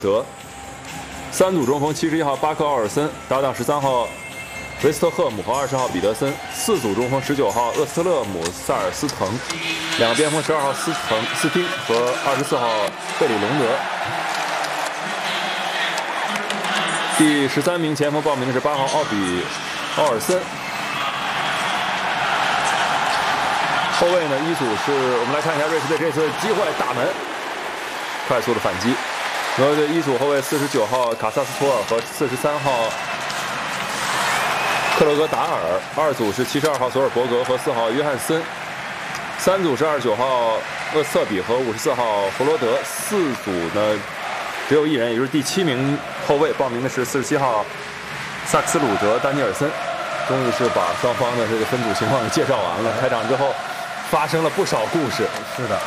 德，3组中锋71号巴克奥尔森搭档13号维斯特赫姆和20号彼得森，4组中锋19号厄斯特勒姆萨尔斯滕，2个边锋12号斯汀和24号贝里隆德。第13名前锋报名的是8号奥尔森。后卫呢，一组是我们来看一下瑞士队这次机会打门，快速的反击。挪威队一组后卫49号卡萨斯托尔和43号克罗格达尔，二组是72号索尔伯格和4号约翰森，三组是29号厄瑟比和54号弗罗德，四组呢只有一人，也就是第7名后卫报名的是47号萨克斯鲁德丹尼尔森。终于是把双方的这个分组情况给介绍完了。开场之后发生了不少故事。 是的。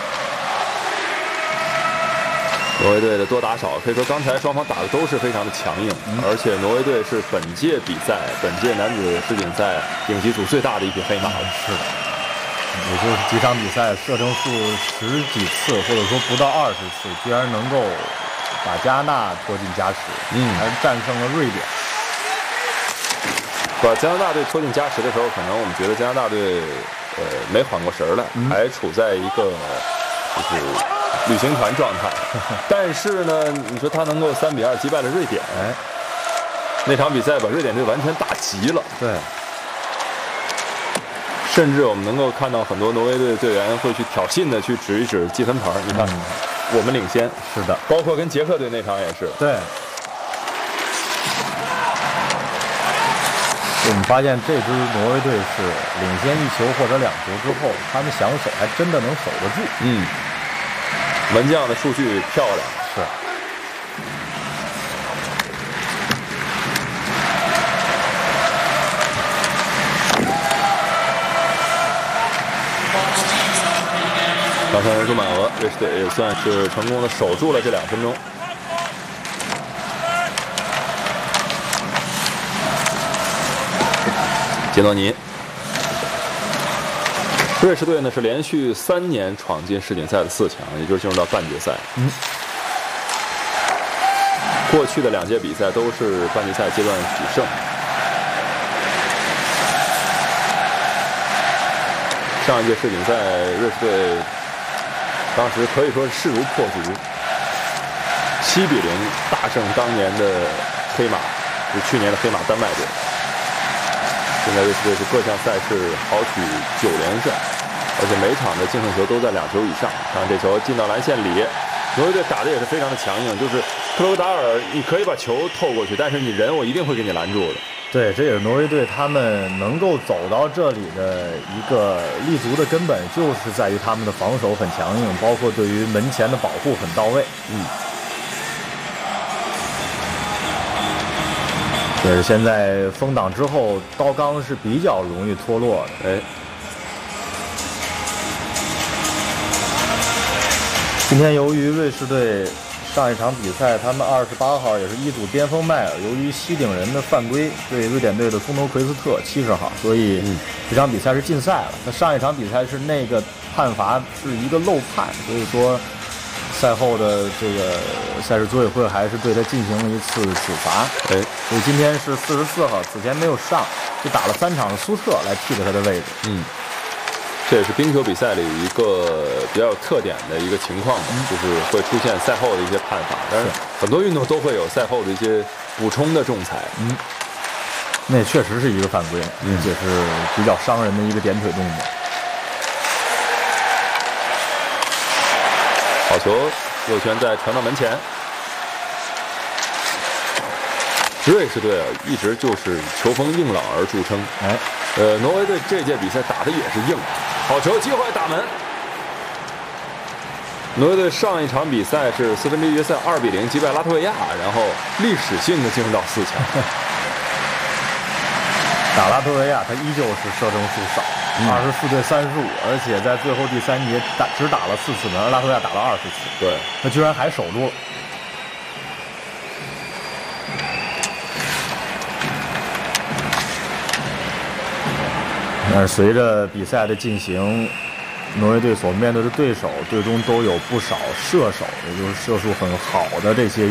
挪威队的多打少，可以说刚才双方打的都是非常的强硬，而且挪威队是本届比赛、本届男子世锦赛顶级组最大的一匹黑马了。 是的，也就是几场比赛射正数10几次，或者说不到20次，居然能够把加拿大拖进加时，还战胜了瑞典。 把加拿大队拖进加时的时候，可能我们觉得加拿大队没缓过神来，还处在一个就是旅行团状态。但是呢，你说他能够3比2击败了瑞典，那场比赛把瑞典队完全打急了。 对， 甚至我们能够看到很多挪威队的队员会去挑衅的去指一指积分牌，你看，我们领先。 是的， 包括跟捷克队那场也是。 对。我们发现这支挪威队是领先1球或者2球之后，他们想守还真的能守得住。 门将的数据漂亮。 是。 刚才人数满额，瑞士队也算是成功的守住了这2分钟。杰诺尼，瑞士队呢是连续3年闯进世锦赛的4强，也就是进入到半决赛。过去的2届比赛都是半决赛阶段取胜。上一届世锦赛，瑞士队当时可以说是势如破竹，7比0大胜当年的黑马，就是去年的黑马丹麦队。现在瑞士队是各项赛事豪取9连胜，而且每场的净胜球都在2球以上。看这球进到篮线里，挪威队打的也是非常的强硬，就是克罗达尔，你可以把球透过去，但是你人我一定会给你拦住的。 对，这也是挪威队他们能够走到这里的一个立足的根本，就是在于他们的防守很强硬，包括对于门前的保护很到位。也是现在封挡之后，刀刚是比较容易脱落的。今天由于瑞士队上一场比赛，他们28号也是一组边锋迈尔，由于西顶人的犯规对瑞典队的松头奎斯特70号，所以这场比赛是禁赛了。那上一场比赛是那个判罚是一个漏判，所以说赛后的这个赛事组委会还是对他进行了一次处罚。所以今天是44号，此前没有上，就打了3场的苏特来替了他的位置。 这也是冰球比赛里一个比较有特点的一个情况，就是会出现赛后的一些判罚。但是很多运动都会有赛后的一些补充的仲裁。 那也确实是一个犯规，而且是比较伤人的一个点腿动作。 好球，右拳再传到门前。瑞士队一直就是球风硬朗而著称。挪威队这届比赛打的也是硬。好球，机会打门。挪威队上一场比赛是4分之一决赛2比0击败拉脱维亚，然后历史性的进入到4强。 打拉脱维亚，他依旧是射正数少，24对35，而且在最后第3节只打了4次门，而拉脱维亚打了20次。 对， 他居然还守住了。但是随着比赛的进行，挪威队所面对的对手最终都有不少射手，也就是射术很好的这些